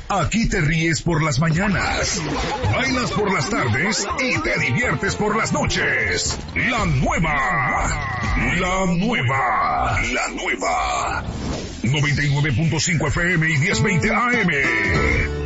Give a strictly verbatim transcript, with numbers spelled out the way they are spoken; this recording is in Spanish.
Aquí te ríes por las mañanas, bailas por las tardes y te diviertes por las noches. La nueva, la nueva, la nueva. noventa y nueve punto cinco F M y diez veinte A M.